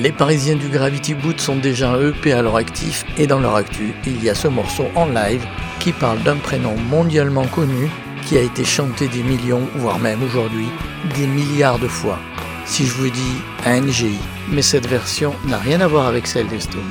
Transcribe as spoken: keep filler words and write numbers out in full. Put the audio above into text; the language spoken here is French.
Les Parisiens du Gravity Boot sont déjà un E P à leur actif et dans leur actu, il y a ce morceau en live qui parle d'un prénom mondialement connu qui a été chanté des millions, voire même aujourd'hui, des milliards de fois. Si je vous dis A N G I, mais cette version n'a rien à voir avec celle des Stones.